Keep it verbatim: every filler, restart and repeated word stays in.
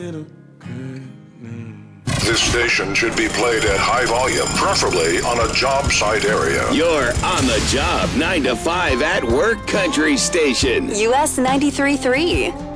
This station should be played at high volume, preferably on a job site area. You're on the job, nine to five at Work Country Station. U S ninety-three point three.